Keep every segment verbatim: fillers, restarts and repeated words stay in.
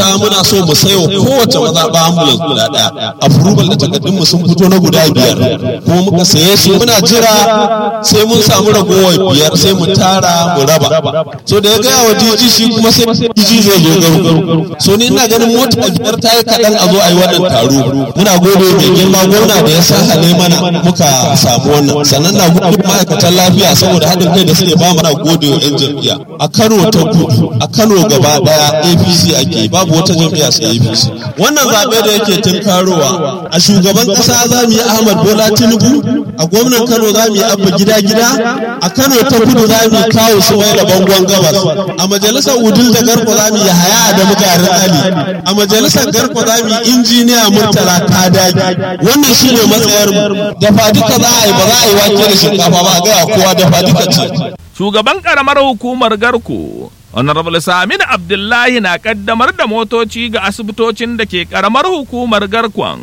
rubuta muna so mu sayo kowace mazaɓa ambulance guda ɗaya. Approval da takardunmu sun fito na guda biyar. Kuma muka saye su muna jira sai mun samu ragowar biyar sai mu tara mu raba. So da ya gaya wa D G shi kuma sai D G zai zo garu. So ni ina ganin mota biyar ta yi kaɗan a zo a yi wannan taro. Muna gode mai girma gwamna da ya sa hale mana muka samu wannan. Sannan na gode ma'aikatan lafiya saboda haɗin kai da suke ba mana gode wa 'yan jam'iyya. A Kano ta kudu, a Kano gaba ɗaya A P C ake babu wata jam'iyya sai A P C. Wannan zaɓe da yake tunkarowa a shugaban ƙasa za mu yi Ahmad Bola Tinubu, a gwamnan Kano za mu yi Abba Gida Gida, a Kano ta kudu za mu yi Kawu Sumaila Bangon Gabas, a majalisar Udil da Garko za mu yi Haya Adamu Garin Ali, a majalisar Garko za mu yi Injiniya Murtala Kadagi. Wannan shi ne matsayar mu. Dafa duka za a yi ba za a yi wake da shinkafa ba a gaya kowa dafa duka ce. Shugaban ƙaramar hukumar Garko Honorable Saminu Abdullahi na kaddamar da motoci ga asibitocin da ke karamar hukumar Garkon.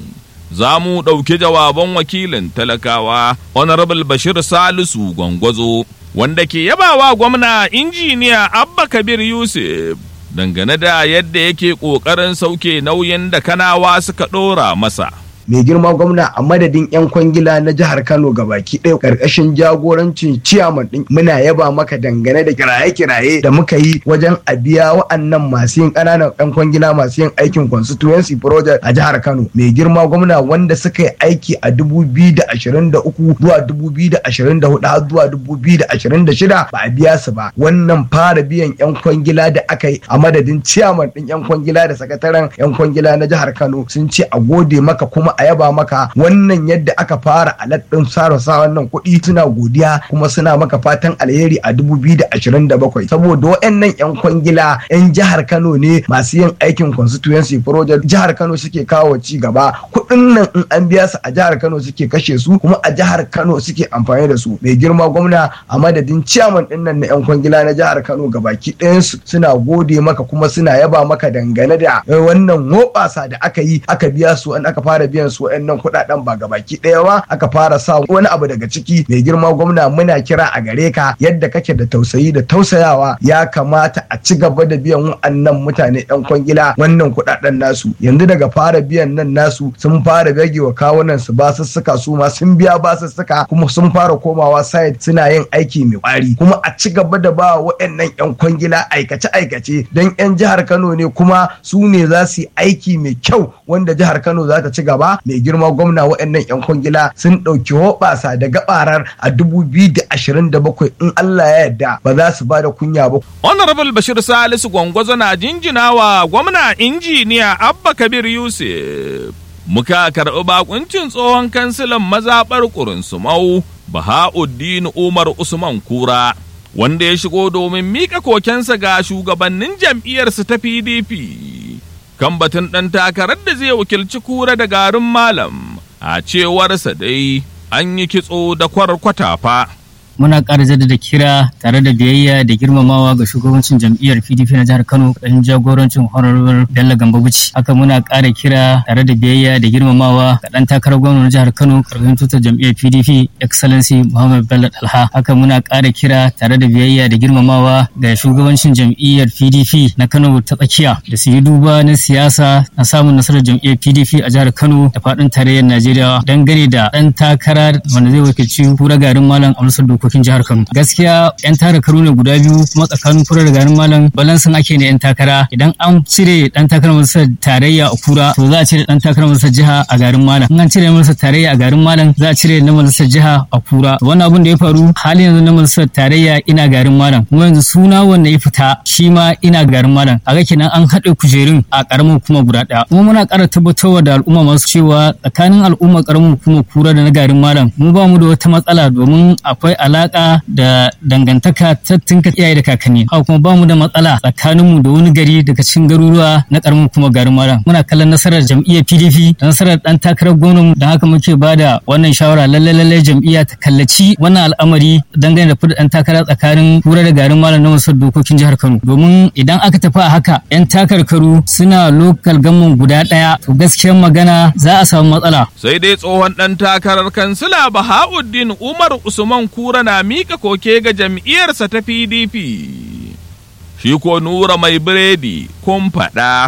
Za mu ɗauki jawaban wakilin talakawa Honorable Bashir Salisu Gwangwazo wanda ke yabawa gwamna injiniya Abba Kabir Yusuf dangane da yadda yake ƙoƙarin sauke nauyin da Kanawa suka ɗora masa. Mai girma gwamna a madadin 'yan kwangila na jihar Kano gabaki ɗaya ƙarƙashin jagorancin ciyaman ɗin muna yaba maka dangane da kiraye-kiraye da muka yi wajen a biya wa'annan masu yin ƙananan 'yan kwangila masu yin aikin constituency project a jihar Kano. Mai girma gwamna wanda suka yi aiki a dubu biyu da ashirin da uku zuwa dubu biyu da ashirin da hudu har zuwa dubu biyu da ashirin da shida ba a biya su ba. Wannan fara biyan 'yan kwangila da aka yi a madadin ciyaman ɗin 'yan kwangila da sakataren 'yan kwangila na jihar Kano sun ce a gode maka kuma a yaba maka wannan yadda aka fara aladdin sarasa wannan kuɗi suna godiya kuma suna maka fatan alheri a dubu biyu da ashirin da bakwai saboda waɗannan 'yan kwangila 'yan jihar Kano ne masu yin aikin constituency project jihar Kano suke kawo ci gaba kuɗin nan in an biya su a jihar Kano suke kashe su kuma a jihar Kano suke amfani da su. Mai girma gwamna a madadin ciyaman ɗin nan na 'yan kwangila na jihar Kano gabaki ɗayan su suna gode maka kuma suna yaba maka dangane da wannan hoɓasa da aka yi aka biya su an aka fara biyan su nan kudaden ba gabaki daya ba aka fara sa wani abu daga ciki. Mai girma gwamna muna kira a gare ka yadda kake da tausayi da tausayawa ya kamata a ci gaba da biyan wa'annan mutane yan kwangila wannan kudaden nasu. Yanzu daga fara biyan nan nasu sun fara rage wa kawunan su basussuka su ma sun biya basussuka kuma sun fara komawa site suna yin aiki mai kwari kuma a ci gaba da ba wa'annan yan kwangila aikace aikace dan yan jihar Kano ne kuma su ne za su yi aiki mai kyau wanda jihar Kano za ta ci gaba. Mai girma gwamna waɗannan 'yan kwangila sun ɗauki hoɓasa da gabarar a dubu biyu da ashirin da bakwai in Allah ya yarda ba za su ba da kunya ba. Honorable Bashir Salisu Gwangwazo na jinjina wa gwamna injiniya Abba Kabir Yusuf. Muka karɓi bakuncin tsohon kansilan mazaɓar Ƙurinsumau Bahauddin Umar Usman Kura wanda ya shigo domin miƙa kokensa ga shugabannin jam'iyyarsa ta P D P. Kan batun ɗan takarar da zai wakilci Kura da garin Malam, a cewarsa dai an yi kitso da kwarkwata fa. Muna ƙara jaddada kira tare da biyayya da girmamawa ga shugabancin jam'iyyar P D P na jihar Kano ƙarshen jagorancin Honorable Bello Gambabuci. Haka muna ƙara kira tare da biyayya da girmamawa ga ɗan takarar gwamnan jihar Kano ƙarƙashin tutar jam'iyyar P D P Excellency Muhammad Bello Dalha. Haka muna ƙara kira tare da biyayya da girmamawa ga shugabancin jam'iyyar P D P na Kano ta tsakiya da su yi duba na siyasa na samun nasarar jam'iyyar P D P a jihar Kano da faɗin tarayyar Najeriya dangane da ɗan takara wanda zai wakilci Kura garin Malam a Majalisar Dokokin jihar Kano. Gaskiya yan takara ne guda biyu kuma tsakanin Kura da garin Malam balansin ake ne yan takara. Idan an cire dan takarar majalisar tarayya a Kura to za a cire dan takarar majalisar jiha a garin Malam. In an cire majalisar tarayya a garin Malam za a cire na majalisar jiha a Kura. Wannan abun da ya faru hali yanzu na majalisar tarayya ina garin Malam. Kuma yanzu suna wanda ya fita shi ma ina garin Malam. A ga kenan an haɗe kujerun a ƙaramin kuma guda ɗaya. Kuma muna ƙara tabbatarwa da al'umma masu cewa tsakanin al'umma ƙaramin kuma Kura da na garin Malam mu ba mu da wata matsala domin akwai alaƙa da dangantaka ta tinka iyaye da kakanni. Haka kuma ba mu da matsala tsakaninmu da wani gari daga cikin garuruwa na ƙaramin kuma garin Malam. Muna kallon nasarar jam'iyyar P D P da nasarar ɗan takarar gwamnan don haka muke ba da wannan shawara lalle lalle jam'iyya ta kallaci wannan al'amari dangane da fita ɗan takara tsakanin Kura da garin Malam na Majalisar Dokokin Jihar Kano. Domin idan aka tafi a haka 'yan takarkaru suna lokal gamman guda ɗaya to gaskiyar magana za a samu matsala. Sai dai tsohon ɗan takarar kansila Bahauddin Umar Usman Kura na mika koke ga jam'iyyarsa ta P D P. Shi ko Nura Mai Biredi kun faɗa.